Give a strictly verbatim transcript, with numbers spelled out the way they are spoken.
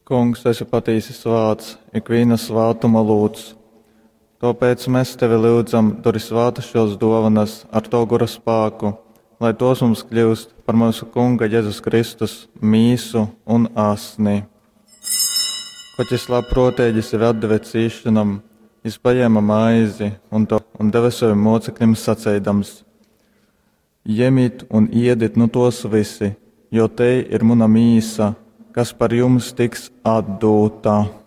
Kungs, esi patīsi svāts, ikviena svātuma lūdz. Tāpēc mēs tevi lūdzam, dori svāta šos dāvanas ar to gura spēku, lai tos mums kļūst par mūsu Kunga Jēzus Kristus mīsu un asni. Ko ķis labprotēģi sevi atdeve cīšanam, jis paņēma maizi un to un deva saviem mocekļiem sacēdams: Jemit un iedit no tos visi, jo te ir muna mīsa, kas par jums tiks atdūta.